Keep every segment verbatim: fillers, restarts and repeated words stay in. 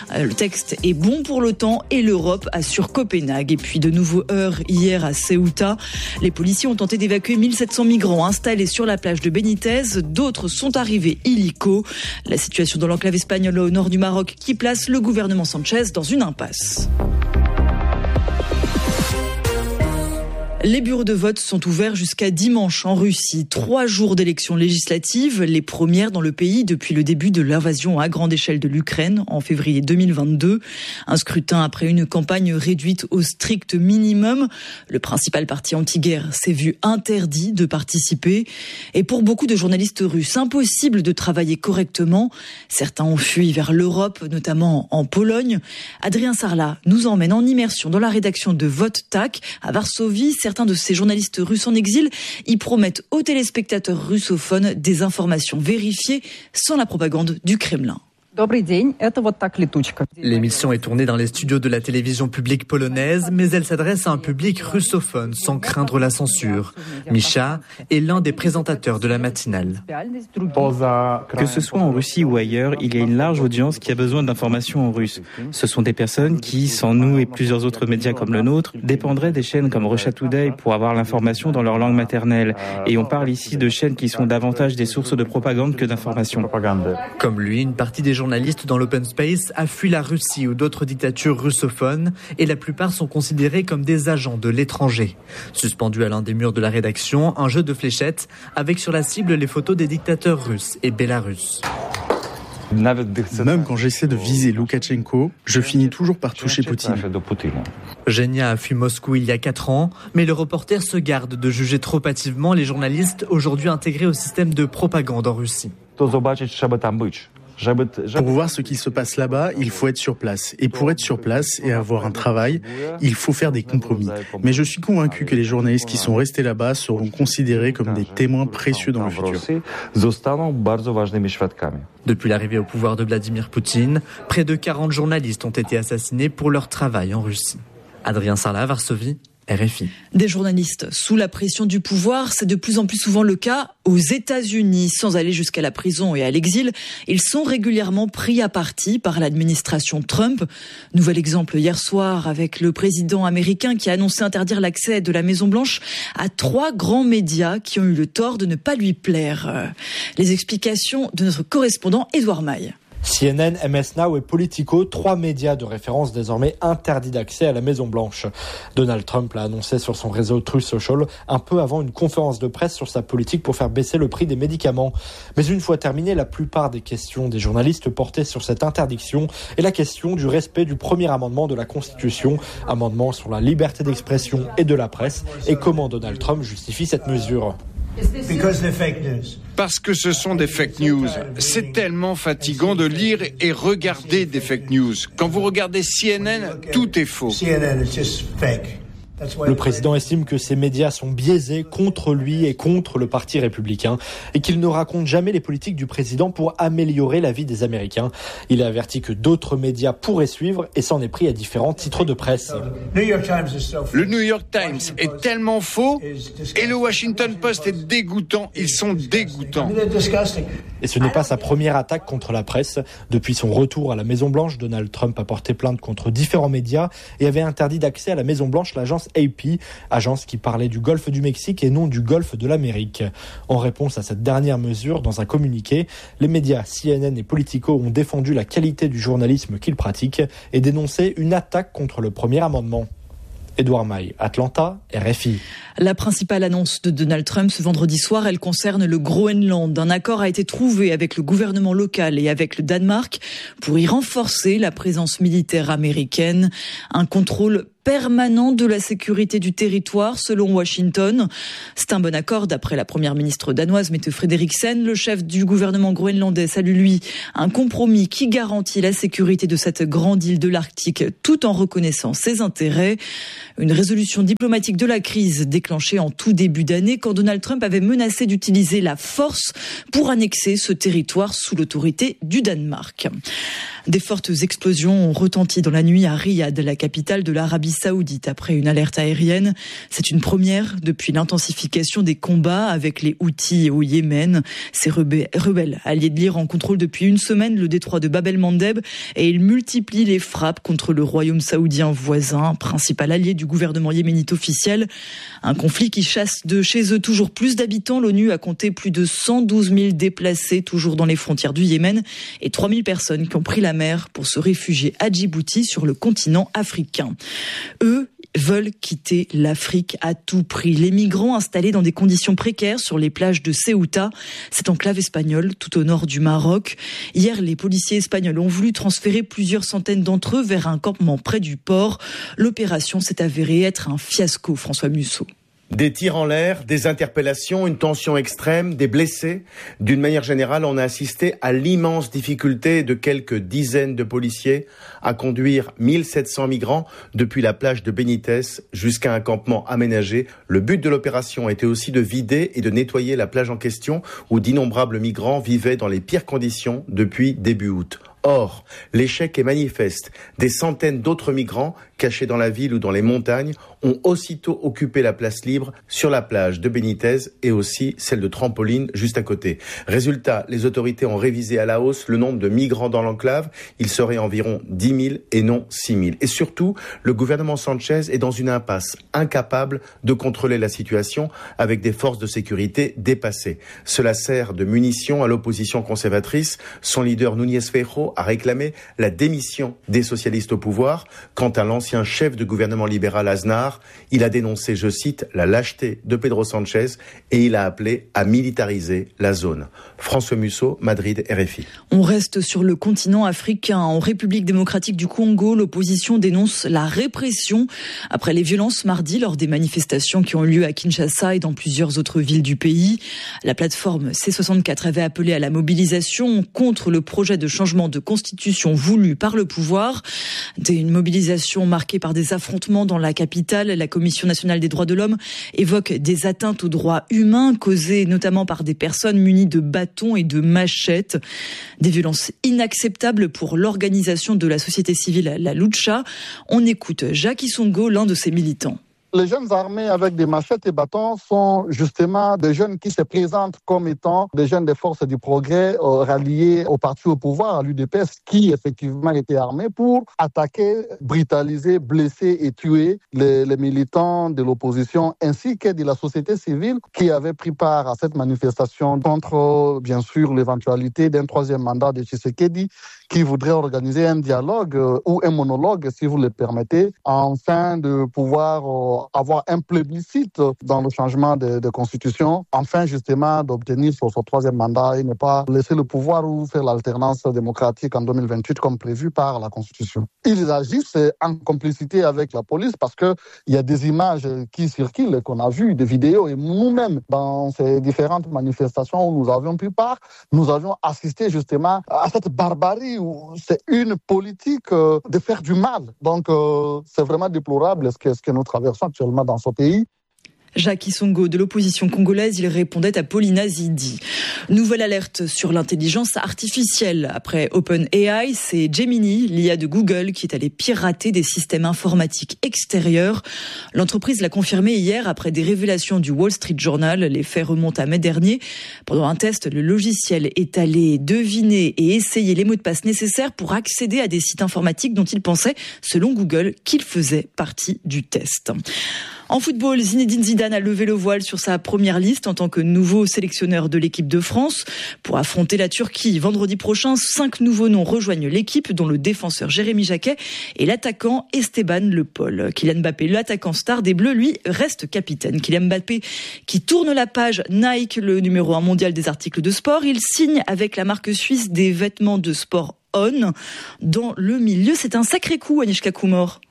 Le texte est bon pour l'OTAN et l'Europe, assure Copenhague. Et puis de nouveaux heurts hier à Ceuta. Les policiers ont tenté d'évacuer mille sept cents migrants installés sur la plage de Benitez. D'autres sont arrivés illico. La situation dans l'enclave espagnole au nord du Maroc qui place le gouvernement Sanchez dans une impasse. Les bureaux de vote sont ouverts jusqu'à dimanche en Russie. Trois jours d'élections législatives, les premières dans le pays depuis le début de l'invasion à grande échelle de l'Ukraine en février deux mille vingt-deux. Un scrutin après une campagne réduite au strict minimum. Le principal parti anti-guerre s'est vu interdit de participer. Et pour beaucoup de journalistes russes, impossible de travailler correctement. Certains ont fui vers l'Europe, notamment en Pologne. Adrien Sarlat nous emmène en immersion dans la rédaction de Vote T A C à Varsovie. Certains de ces journalistes russes en exil y promettent aux téléspectateurs russophones des informations vérifiées sans la propagande du Kremlin. L'émission est tournée dans les studios de la télévision publique polonaise, mais elle s'adresse à un public russophone sans craindre la censure. Misha est l'un des présentateurs de la matinale. Que ce soit en Russie ou ailleurs, il y a une large audience qui a besoin d'informations en russe. Ce sont des personnes qui, sans nous et plusieurs autres médias comme le nôtre, dépendraient des chaînes comme Russia Today pour avoir l'information dans leur langue maternelle. Et on parle ici de chaînes qui sont davantage des sources de propagande que d'informations. Comme lui, une partie des journalistes dans l'open space a fui la Russie ou d'autres dictatures russophones et la plupart sont considérés comme des agents de l'étranger. Suspendu à l'un des murs de la rédaction, un jeu de fléchettes avec sur la cible les photos des dictateurs russes et bélarusses. Même quand j'essaie de viser Loukachenko, je finis toujours par toucher Poutine. Genia a fui Moscou il y a quatre ans, mais le reporter se garde de juger trop hâtivement les journalistes aujourd'hui intégrés au système de propagande en Russie. Pour voir ce qui se passe là-bas, il faut être sur place. Et pour être sur place et avoir un travail, il faut faire des compromis. Mais je suis convaincu que les journalistes qui sont restés là-bas seront considérés comme des témoins précieux dans le futur. Depuis l'arrivée au pouvoir de Vladimir Poutine, près de quarante journalistes ont été assassinés pour leur travail en Russie. Adrien Sarlat, Varsovie. R F I. Des journalistes sous la pression du pouvoir, c'est de plus en plus souvent le cas aux États-Unis. Sans aller jusqu'à la prison et à l'exil, ils sont régulièrement pris à partie par l'administration Trump. Nouvel exemple hier soir avec le président américain qui a annoncé interdire l'accès de la Maison-Blanche à trois grands médias qui ont eu le tort de ne pas lui plaire. Les explications de notre correspondant Édouard Maille. C N N, M S Now et Politico, trois médias de référence désormais interdits d'accès à la Maison-Blanche. Donald Trump l'a annoncé sur son réseau Truth Social un peu avant une conférence de presse sur sa politique pour faire baisser le prix des médicaments. Mais une fois terminée, la plupart des questions des journalistes portaient sur cette interdiction et la question du respect du premier amendement de la Constitution, amendement sur la liberté d'expression et de la presse, et comment Donald Trump justifie cette mesure. Parce que ce sont des fake news. C'est tellement fatigant de lire et regarder des fake news. Quand vous regardez C N N, tout est faux. Le président estime que ces médias sont biaisés contre lui et contre le parti républicain et qu'il ne raconte jamais les politiques du président pour améliorer la vie des Américains. Il a averti que d'autres médias pourraient suivre et s'en est pris à différents titres de presse. Le New York Times est tellement faux et le Washington Post est dégoûtant. Ils sont dégoûtants. Et ce n'est pas sa première attaque contre la presse. Depuis son retour à la Maison-Blanche, Donald Trump a porté plainte contre différents médias et avait interdit d'accès à la Maison-Blanche l'agence A P, agence qui parlait du golfe du Mexique et non du golfe de l'Amérique. En réponse à cette dernière mesure, dans un communiqué, les médias C N N et Politico ont défendu la qualité du journalisme qu'ils pratiquent et dénoncé une attaque contre le premier amendement. Édouard Maille, Atlanta, R F I. La principale annonce de Donald Trump ce vendredi soir, elle concerne le Groenland. Un accord a été trouvé avec le gouvernement local et avec le Danemark pour y renforcer la présence militaire américaine. Un contrôle permanent de la sécurité du territoire, selon Washington. C'est un bon accord, d'après la première ministre danoise, Mette Frederiksen. Le chef du gouvernement groenlandais salue, lui, un compromis qui garantit la sécurité de cette grande île de l'Arctique, tout en reconnaissant ses intérêts. Une résolution diplomatique de la crise déclenchée en tout début d'année, quand Donald Trump avait menacé d'utiliser la force pour annexer ce territoire sous l'autorité du Danemark. Des fortes explosions ont retenti dans la nuit à Riyad, la capitale de l'Arabie Saoudite, après une alerte aérienne. C'est une première depuis l'intensification des combats avec les Houthis au Yémen. Ces rebelles alliés de l'Iran contrôlent depuis une semaine le détroit de Bab el-Mandeb et ils multiplient les frappes contre le royaume saoudien voisin, principal allié du gouvernement yéménite officiel. Un conflit qui chasse de chez eux toujours plus d'habitants. L'ONU a compté plus de cent douze mille déplacés toujours dans les frontières du Yémen et trois mille personnes qui ont pris la mer pour se réfugier à Djibouti sur le continent africain. Eux veulent quitter l'Afrique à tout prix. Les migrants installés dans des conditions précaires sur les plages de Ceuta, cette enclave espagnole tout au nord du Maroc. Hier, les policiers espagnols ont voulu transférer plusieurs centaines d'entre eux vers un campement près du port. L'opération s'est avérée être un fiasco, François Musso. Des tirs en l'air, des interpellations, une tension extrême, des blessés. D'une manière générale, on a assisté à l'immense difficulté de quelques dizaines de policiers à conduire mille sept cents migrants depuis la plage de Benitez jusqu'à un campement aménagé. Le but de l'opération était aussi de vider et de nettoyer la plage en question où d'innombrables migrants vivaient dans les pires conditions depuis début août. Or, l'échec est manifeste. Des centaines d'autres migrants, cachés dans la ville ou dans les montagnes, ont aussitôt occupé la place libre sur la plage de Benitez et aussi celle de Trampoline juste à côté. Résultat, les autorités ont révisé à la hausse le nombre de migrants dans l'enclave. Il serait environ dix mille et non six mille. Et surtout, le gouvernement Sanchez est dans une impasse, incapable de contrôler la situation avec des forces de sécurité dépassées. Cela sert de munition à l'opposition conservatrice. Son leader Núñez Feijóo a réclamé la démission des socialistes au pouvoir. Quant à l'ancien chef de gouvernement libéral Aznar, il a dénoncé, je cite, la lâcheté de Pedro Sanchez et il a appelé à militariser la zone. François Musso, Madrid, R F I. On reste sur le continent africain. En République démocratique du Congo, l'opposition dénonce la répression après les violences mardi lors des manifestations qui ont eu lieu à Kinshasa et dans plusieurs autres villes du pays. La plateforme C soixante-quatre avait appelé à la mobilisation contre le projet de changement de constitution voulu par le pouvoir. Une mobilisation marquée par des affrontements dans la capitale. La Commission nationale des droits de l'homme évoque des atteintes aux droits humains causées notamment par des personnes munies de bâtons et de machettes. Des violences inacceptables pour l'organisation de la société civile, la Lucha. On écoute Jacques Isongo, l'un de ses militants. Les jeunes armés avec des machettes et bâtons sont justement des jeunes qui se présentent comme étant des jeunes des forces du progrès euh, ralliés au parti au pouvoir, à l'U D P S, qui effectivement étaient armés pour attaquer, brutaliser, blesser et tuer les, les militants de l'opposition ainsi que de la société civile qui avait pris part à cette manifestation contre, bien sûr, l'éventualité d'un troisième mandat de Tshisekedi qui voudrait organiser un dialogue euh, ou un monologue, si vous le permettez, afin de pouvoir euh, avoir un plébiscite dans le changement de, de constitution, enfin justement d'obtenir son, son troisième mandat et ne pas laisser le pouvoir ou faire l'alternance démocratique en deux mille vingt-huit comme prévu par la constitution. Ils agissent en complicité avec la police parce qu'il y a des images qui circulent, qu'on a vues, des vidéos, et nous-mêmes, dans ces différentes manifestations où nous avions pris part, nous avions assisté justement à cette barbarie où c'est une politique de faire du mal. Donc c'est vraiment déplorable ce que, ce que nous traversons actuellement dans ce pays. Jacques Isongo de l'opposition congolaise, il répondait à Paulina Zidi. Nouvelle alerte sur l'intelligence artificielle. Après OpenAI, c'est Gemini, l'I A de Google, qui est allé pirater des systèmes informatiques extérieurs. L'entreprise l'a confirmé hier après des révélations du Wall Street Journal. Les faits remontent à mai dernier. Pendant un test, le logiciel est allé deviner et essayer les mots de passe nécessaires pour accéder à des sites informatiques dont il pensait, selon Google, qu'ils faisaient partie du test. En football, Zinedine Zidane a levé le voile sur sa première liste en tant que nouveau sélectionneur de l'équipe de France. Pour affronter la Turquie vendredi prochain, cinq nouveaux noms rejoignent l'équipe, dont le défenseur Jérémy Jacquet et l'attaquant Esteban Le Paul. Kylian Mbappé, l'attaquant star des Bleus, lui, reste capitaine. Kylian Mbappé qui tourne la page Nike, le numéro un mondial des articles de sport. Il signe avec la marque suisse des vêtements de sport On. Dans le milieu, c'est un sacré coup, Anichka Koumor.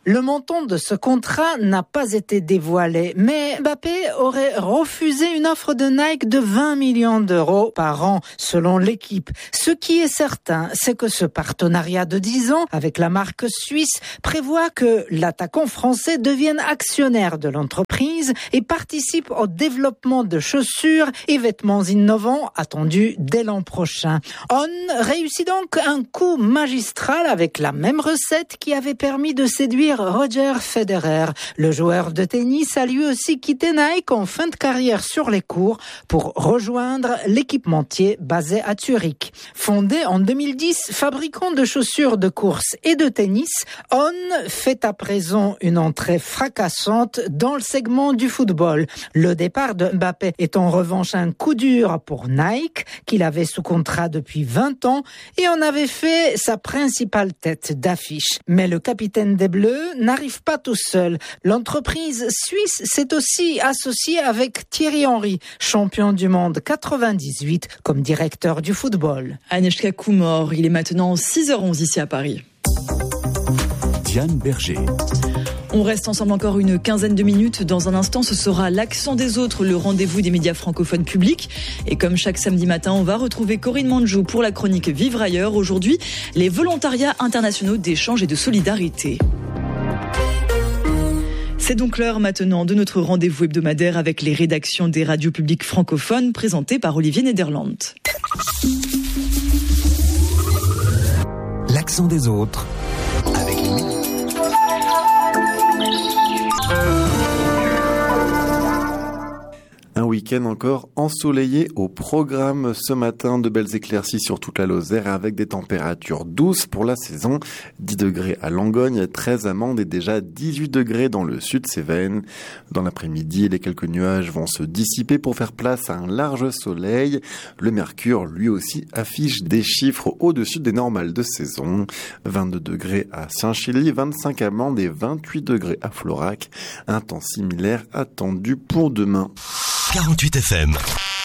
Le montant de ce contrat n'a pas été dévoilé, mais Mbappé aurait refusé une offre de Nike de vingt millions d'euros par an, selon l'équipe. Ce qui est certain, c'est que ce partenariat de dix ans avec la marque suisse prévoit que l'attaquant français devienne actionnaire de l'entreprise et participe au développement de chaussures et vêtements innovants attendus dès l'an prochain. On réussit donc un coup magistral avec la même recette qui avait permis de séduire Roger Federer. Le joueur de tennis a lui aussi quitté Nike en fin de carrière sur les courts pour rejoindre l'équipementier basé à Zurich. Fondé en deux mille dix, fabricant de chaussures de course et de tennis, On fait à présent une entrée fracassante dans le segment du football. Le départ de Mbappé est en revanche un coup dur pour Nike, qu'il avait sous contrat depuis vingt ans et en avait fait sa principale tête d'affiche. Mais le capitaine des Bleus n'arrive pas tout seul. L'entreprise suisse s'est aussi associée avec Thierry Henry, champion du monde quatre-vingt-dix-huit, comme directeur du football. Agnieszka Kumor, il est maintenant six heures onze ici à Paris. Diane Berger. On reste ensemble encore une quinzaine de minutes. Dans un instant, ce sera l'accent des autres, le rendez-vous des médias francophones publics. Et comme chaque samedi matin, on va retrouver Corinne Manjou pour la chronique Vivre ailleurs. Aujourd'hui, les volontariats internationaux d'échange et de solidarité. C'est donc l'heure maintenant de notre rendez-vous hebdomadaire avec les rédactions des radios publiques francophones présentées par Olivier Nederland. L'accent des autres avec les médias. Un week-end encore ensoleillé au programme ce matin, de belles éclaircies sur toute la Lozère avec des températures douces pour la saison. dix degrés à Langogne, treize à Mende et déjà dix-huit degrés dans le sud-Cévennes. Dans l'après-midi, les quelques nuages vont se dissiper pour faire place à un large soleil. Le mercure, lui aussi, affiche des chiffres au-dessus des normales de saison. vingt-deux degrés à Saint-Chély, vingt-cinq à Mende et vingt-huit degrés à Florac. Un temps similaire attendu pour demain. quarante-huit F M.